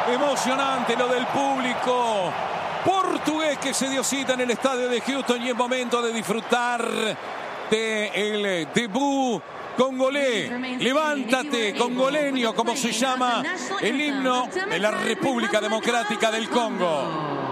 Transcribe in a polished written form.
Emocionante lo del público portugués que se dio cita en el estadio de Houston, y es momento de disfrutar del debut congolés. Levántate, congoleño, como se llama el himno de la República Democrática del Congo.